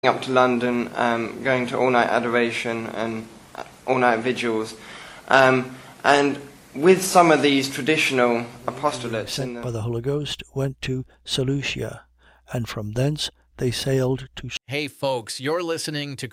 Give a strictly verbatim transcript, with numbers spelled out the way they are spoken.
up to London, um, going to all-night adoration and all-night vigils, um, and with some of these traditional apostolates, sent the... by the Holy Ghost, went to Seleucia, and from thence they sailed to... Hey folks, you're listening to